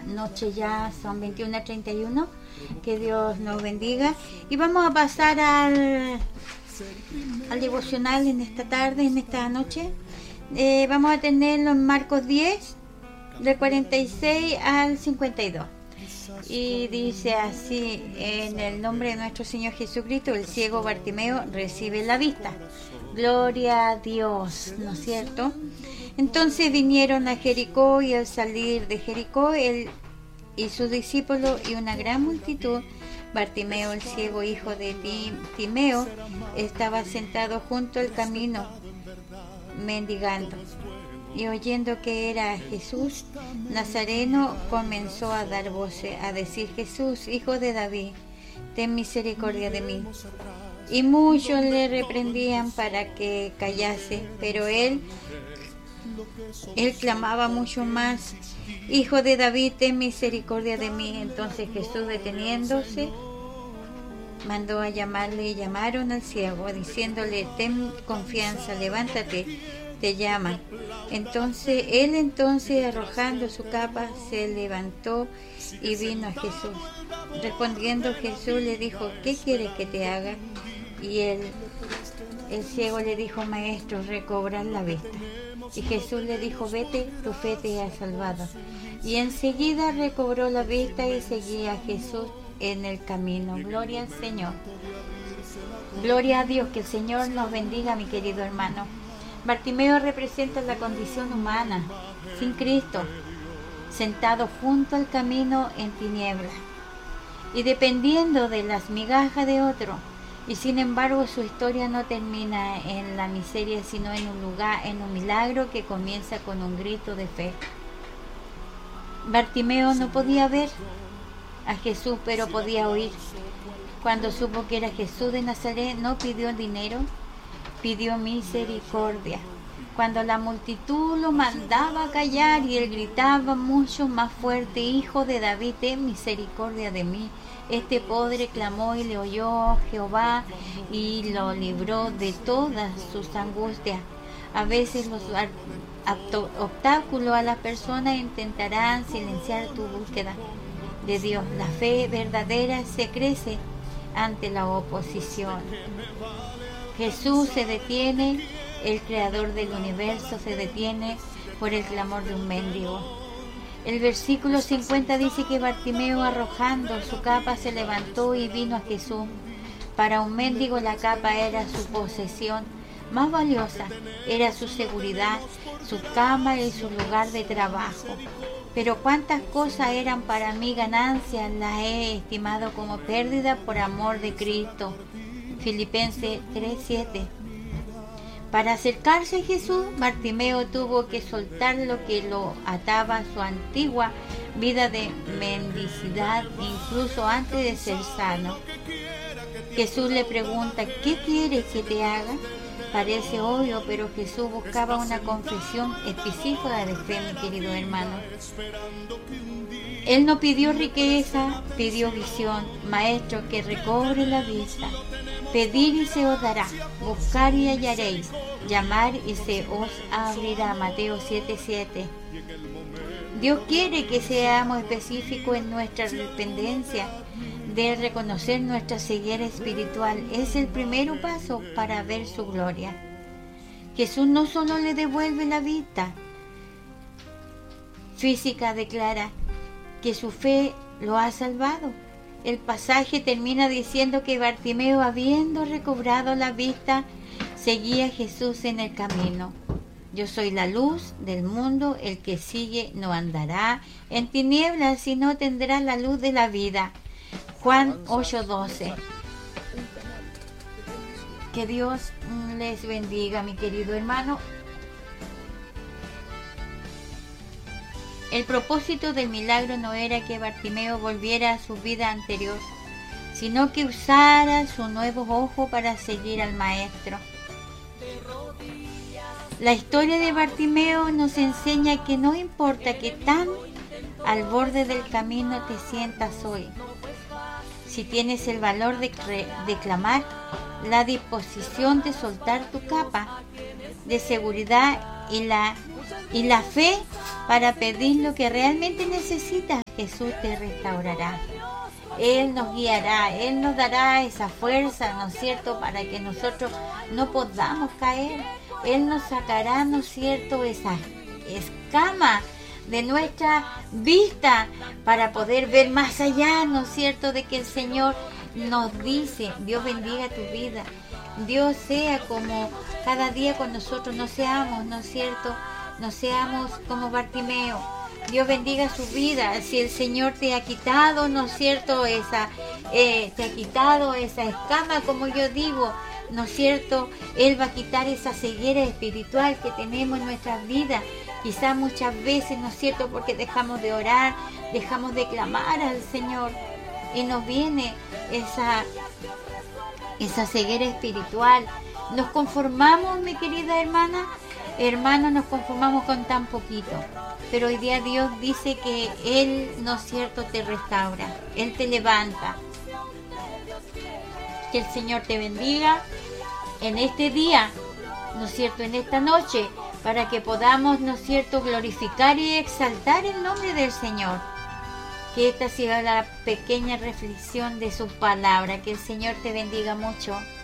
noche ya, son 21:31. Que Dios nos bendiga. Y vamos a pasar al devocional en esta tarde, en esta noche. Vamos a tenerlo en Marcos 10, del 46 al 52. Y dice así: en el nombre de nuestro Señor Jesucristo, el ciego Bartimeo recibe la vista. Gloria a Dios, ¿no es cierto? Entonces vinieron a Jericó, y al salir de Jericó, él y sus discípulos y una gran multitud, Bartimeo el ciego, hijo de Timeo, estaba sentado junto al camino, mendigando. Y oyendo que era Jesús Nazareno, comenzó a dar voces, a decir: Jesús, hijo de David, ten misericordia de mí. Y muchos le reprendían para que callase, pero él clamaba mucho más: Hijo de David, ten misericordia de mí. Entonces Jesús, deteniéndose, mandó a llamarle, y llamaron al ciego, diciéndole: ten confianza, levántate, te llaman. Entonces él, arrojando su capa, se levantó y vino a Jesús. Respondiendo Jesús le dijo: ¿qué quieres que te haga? Y el ciego le dijo: Maestro, recobrar la vista. Y Jesús le dijo: vete, tu fe te ha salvado. Y enseguida recobró la vista y seguía a Jesús en el camino. Gloria al Señor. Gloria a Dios. Que el Señor nos bendiga, mi querido hermano. Bartimeo representa la condición humana, sin Cristo, sentado junto al camino en tinieblas y dependiendo de las migajas de otro. Y sin embargo su historia no termina en la miseria, sino en un milagro que comienza con un grito de fe. Bartimeo no podía ver a Jesús, pero podía oír. Cuando supo que era Jesús de Nazaret, no pidió dinero, pidió misericordia. Cuando la multitud lo mandaba a callar y él gritaba mucho más fuerte: Hijo de David, ten misericordia de mí. Este pobre clamó y le oyó Jehová y lo libró de todas sus angustias. A veces los obstáculos a las personas intentarán silenciar tu búsqueda de Dios. La fe verdadera se crece ante la oposición. Jesús se detiene, el creador del universo se detiene por el clamor de un mendigo. El versículo 50 dice que Bartimeo, arrojando su capa, se levantó y vino a Jesús. Para un mendigo la capa era su posesión más valiosa, era su seguridad, su cama y su lugar de trabajo. Pero cuántas cosas eran para mí ganancias, las he estimado como pérdida por amor de Cristo. Filipenses 3:7. Para acercarse a Jesús, Bartimeo tuvo que soltar lo que lo ataba a su antigua vida de mendicidad, incluso antes de ser sano. Jesús le pregunta: ¿qué quieres que te haga? Parece obvio, pero Jesús buscaba una confesión específica de fe, mi querido hermano. Él no pidió riqueza, pidió visión. Maestro, que recobre la vista. Pedir y se os dará, buscar y hallaréis, llamar y se os abrirá. Mateo 7:7. Dios quiere que seamos específicos en nuestra dependencia, de reconocer nuestra ceguera espiritual. Es el primer paso para ver su gloria. Jesús no solo le devuelve la vista física, declara que su fe lo ha salvado. El pasaje termina diciendo que Bartimeo, habiendo recobrado la vista, seguía a Jesús en el camino. Yo soy la luz del mundo, el que sigue no andará en tinieblas, sino tendrá la luz de la vida. Juan 8:12. Que Dios les bendiga, mi querido hermano. El propósito del milagro no era que Bartimeo volviera a su vida anterior, sino que usara su nuevo ojo para seguir al Maestro. La historia de Bartimeo nos enseña que no importa que tan al borde del camino te sientas hoy, si tienes el valor de clamar, la disposición de soltar tu capa de seguridad y la fe para pedir lo que realmente necesitas, Jesús te restaurará. Él nos guiará, Él nos dará esa fuerza, ¿no es cierto?, para que nosotros no podamos caer. Él nos sacará, ¿no es cierto?, esa escama de nuestra vista para poder ver más allá, ¿no es cierto?, de que el Señor nos dice. Dios bendiga tu vida. Dios sea como cada día con nosotros, no seamos, ¿no es cierto?, no seamos como Bartimeo. Dios bendiga su vida. Si el Señor te ha quitado, ¿no es cierto?, te ha quitado esa escama, como yo digo, ¿no es cierto?, Él va a quitar esa ceguera espiritual que tenemos en nuestras vidas. Quizás muchas veces, ¿no es cierto?, porque dejamos de orar, dejamos de clamar al Señor y nos viene esa ceguera espiritual. Nos conformamos, mi querida hermana, nos conformamos con tan poquito. Pero hoy día Dios dice que Él, ¿no es cierto?, te restaura, Él te levanta. Que el Señor te bendiga en este día, ¿no es cierto?, en esta noche, para que podamos, ¿no es cierto?, glorificar y exaltar el nombre del Señor. Que esta sea la pequeña reflexión de su palabra. Que el Señor te bendiga mucho.